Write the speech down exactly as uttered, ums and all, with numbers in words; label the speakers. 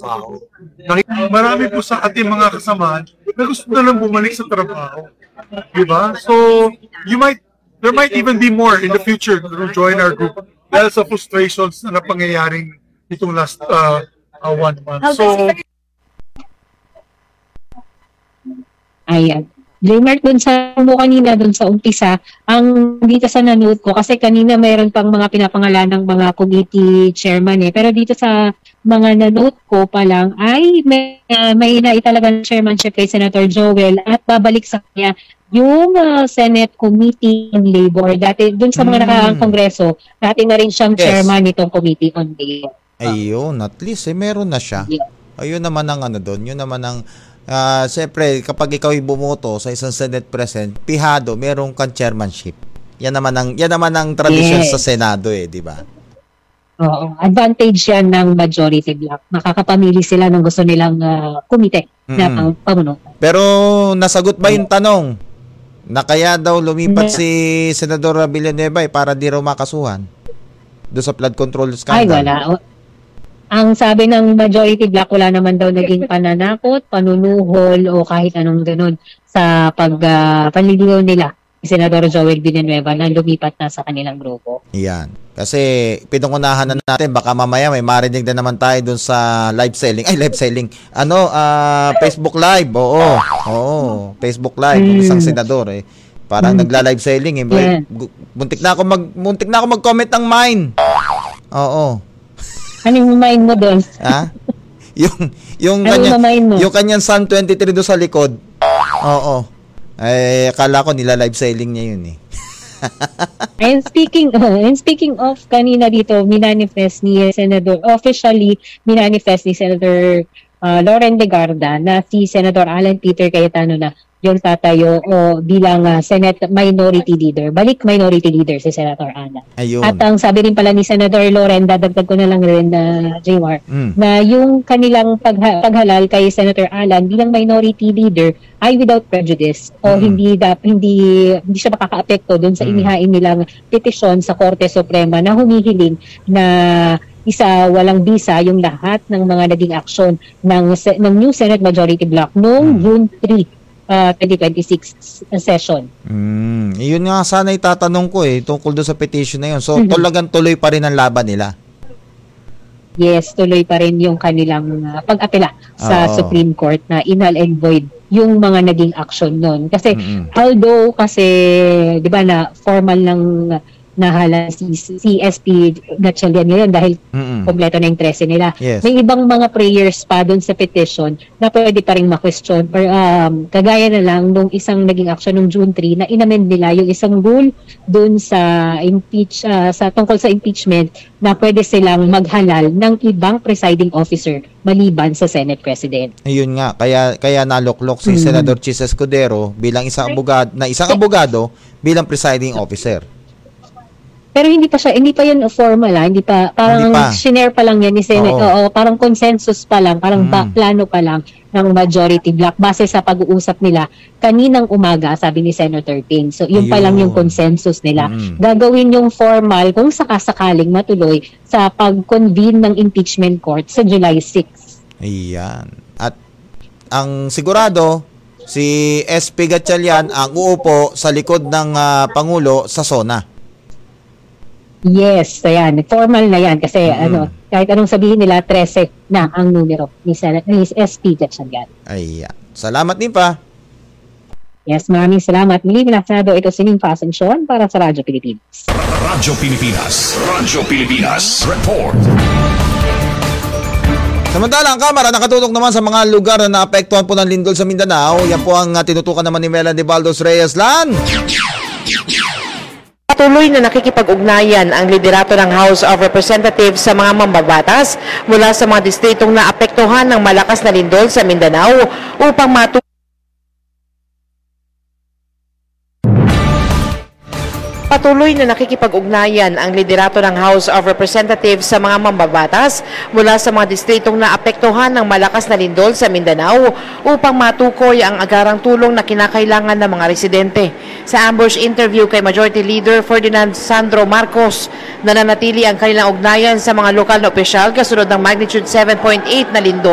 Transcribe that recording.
Speaker 1: trabaho. Marami po sa ating mga kasamahan na gusto na lang bumalik sa trabaho. Diba? So, you might, there might even be more in the future to join our group dahil sa frustrations na napangyayaring itong last uh, uh, one month. So,
Speaker 2: ayan. J-Mark, dun sa mo kanina, dun sa umpisa, ang dito sa nanood ko, kasi kanina mayroon pang mga pinapangalan ng mga committee chairman eh, pero dito sa mga nanood ko pa lang, ay may, uh, may naitalaga ng chairmanship kay Senator Joel at babalik sa kanya yung uh, Senate Committee on Labor. Dati, dun sa mga mm. nakakaang kongreso, dati na rin siyang yes. chairman nitong Committee on Labor.
Speaker 3: Ayun, at least eh, meron na siya. Yeah. Ayun naman ang ano doon, yun naman ang Uh, siyempre, kapag ikaw ay bumoto sa isang Senate President, pihado, merong kang chairmanship. Yan naman ang, yan naman ang tradisyon yes. sa Senado eh, di ba?
Speaker 2: Oo. Advantage yan ng majority block. Makakapamili sila ng gusto nilang uh, kumite mm-hmm. na pang pamuno.
Speaker 3: Pero nasagot ba yung tanong na kaya daw lumipat yeah. si Senador Villanueva eh, para di raw makasuhan doon sa flood control scandal?
Speaker 2: Ay, wala. Ang sabi ng majority block, wala naman daw naging pananakot, panunuhol o kahit anong ganun sa pag uh, panliligaw nila ni Senador Joel Villanueva na lumipat na sa kanilang grupo.
Speaker 3: Yan. Kasi pinungunahan na natin, baka mamaya may marinig na naman tayo dun sa live selling. Ay, live selling. Ano, uh, Facebook Live. Oo. Oo. Facebook Live. Mm. Isang senador eh. Parang mm. nagla-live selling eh. Yeah. Muntik na ako mag muntik na ako mag-comment ng mine. Oo.
Speaker 2: Ano yung mind mo doon?
Speaker 3: Ha? Yung yung ano kanya, yung kanyang Sun twenty-three do sa likod. Oo. Eh akala ko nila live selling niya yun eh.
Speaker 2: and speaking uh, and speaking of kanina dito, minanifest ni Senator officially minanifest ni Senator uh, Loren Legarda na si Senator Alan Peter Cayetano na yung tatayo o bilang uh, Senate Minority Leader. Balik Minority Leader si Senator Alan.
Speaker 3: Ayun.
Speaker 2: At ang sabi rin pala ni Senator Loren, dadagdag ko na lang rin na uh, J-Mar, mm. na yung kanilang pagha- paghalal kay Senator Alan bilang Minority Leader ay without prejudice o mm. hindi da, hindi hindi siya makaka-apekto doon sa mm. inihain nilang petisyon sa Korte Suprema na humihiling na isa walang bisa yung lahat ng mga naging aksyon ng ng new Senate Majority Block noong mm. June third Uh, twenty twenty-six session.
Speaker 3: Mm, yun nga sana itatanong ko eh tungkol doon sa petition na yun. So mm-hmm. talagang tuloy pa rin ang laban nila.
Speaker 2: Yes, tuloy pa rin yung kanilang uh, pag-apela sa oh. Supreme Court na innull and void yung mga naging action noon. Kasi mm-hmm. although kasi 'di ba na formal ng nahala si, si S P Gatchalian ngayon dahil mm-mm. kompleto na yung trese nila.
Speaker 3: Yes.
Speaker 2: May ibang mga prayers pa doon sa petition na pwede pa rin ma-question or um, kagaya na lang nung isang naging action nung June third na inamend nila yung isang rule doon sa impeach uh, sa tungkol sa impeachment na pwede silang maghalal ng ibang presiding officer maliban sa Senate President.
Speaker 3: Ayun nga, kaya kaya naluklok si mm-hmm. Senador Chis Escudero bilang isang abogado na isang abogado bilang presiding officer.
Speaker 2: Pero hindi pa siya, hindi pa yun formal ah, hindi pa, parang hindi pa. Shinare pa lang yan ni Senate, oo. Oo, parang consensus pa lang, parang mm. ba, plano pa lang ng majority block base sa pag-uusap nila kaninang umaga, sabi ni Senator Ping. So, yun Ayun. pa lang yung consensus nila. Mm. Gagawin yung formal kung sakasakaling matuloy sa pag-convene ng impeachment court sa July sixth.
Speaker 3: Ayan. At ang sigurado, si S P Gatchalian ang uupo sa likod ng uh, Pangulo sa SONA.
Speaker 2: Yes, ayan. Formal na yan kasi mm-hmm. ano, kahit anong sabihin nila, thirteen na ang numero ni, ni S P Gatchalian.
Speaker 3: Ayan. Salamat din pa.
Speaker 2: Yes, maraming salamat. Muli pinasado ito si Ning Fasen Sean para sa Radyo Pilipinas.
Speaker 4: Radyo Pilipinas. Radyo Pilipinas. Report.
Speaker 3: Samantala, ang Kamara nakatutok naman sa mga lugar na naapektuhan po ng lindol sa Mindanao. Yan po ang uh, tinutukan naman ni Melanie Baldos Reyes. Lan!
Speaker 5: Patuloy na nakikipag-ugnayan ang liderato ng House of Representatives sa mga mambabatas mula sa mga distritong naapektuhan ng malakas na lindol sa Mindanao upang matu Patuloy na nakikipag-ugnayan ang liderato ng House of Representatives sa mga mambabatas mula sa mga distritong naapektuhan ng malakas na lindol sa Mindanao upang matukoy ang agarang tulong na kinakailangan ng mga residente. Sa ambush interview kay Majority Leader Ferdinand Sandro Marcos, nananatili ang kanilang ugnayan sa mga lokal na opisyal kasunod ng magnitude seven point eight na lindol